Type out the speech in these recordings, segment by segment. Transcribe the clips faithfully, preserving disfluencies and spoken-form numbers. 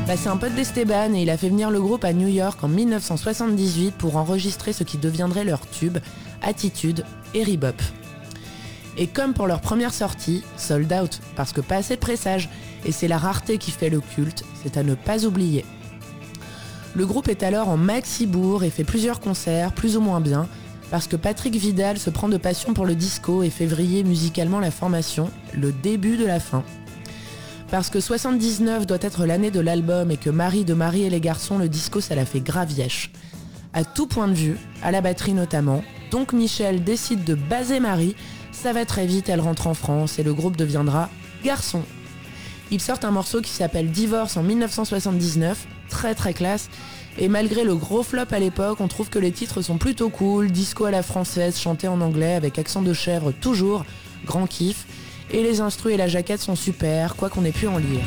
Bah, c'est un pote d'Esteban et il a fait venir le groupe à New York en dix-neuf cent soixante-dix-huit pour enregistrer ce qui deviendrait leur tube, Attitude et Rebop. Et comme pour leur première sortie, sold out, parce que pas assez de pressage, et c'est la rareté qui fait le culte, c'est à ne pas oublier. Le groupe est alors en maxi-bourg et fait plusieurs concerts, plus ou moins bien, parce que Patrick Vidal se prend de passion pour le disco et fait vriller musicalement la formation, le début de la fin. Parce que soixante-dix-neuf doit être l'année de l'album et que Marie de Marie et les garçons, le disco ça la fait grave yèche. À tout point de vue, à la batterie notamment, donc Michel décide de baser Marie, ça va très vite, elle rentre en France et le groupe deviendra Garçon. Ils sortent un morceau qui s'appelle Divorce en dix-neuf cent soixante-dix-neuf, très très classe, et malgré le gros flop à l'époque, on trouve que les titres sont plutôt cool, disco à la française, chanté en anglais avec accent de chèvre toujours, grand kiff, et les instrus et la jaquette sont super, quoi qu'on ait pu en lire.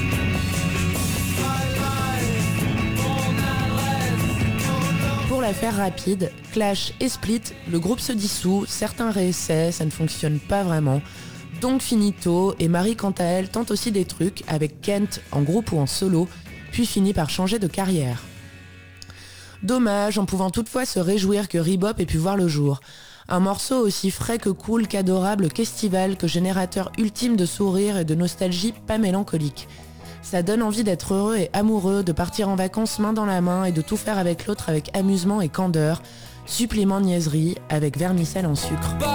Pour la faire rapide, Clash et Split, le groupe se dissout, certains réessaient, ça ne fonctionne pas vraiment, donc finito, et Marie quant à elle tente aussi des trucs avec Kent en groupe ou en solo, puis finit par changer de carrière. Dommage, en pouvant toutefois se réjouir que Rebop ait pu voir le jour. Un morceau aussi frais que cool, qu'adorable, qu'estival, que générateur ultime de sourire et de nostalgie pas mélancolique. Ça donne envie d'être heureux et amoureux, de partir en vacances main dans la main et de tout faire avec l'autre avec amusement et candeur. Supplément niaiserie avec vermicelle en sucre.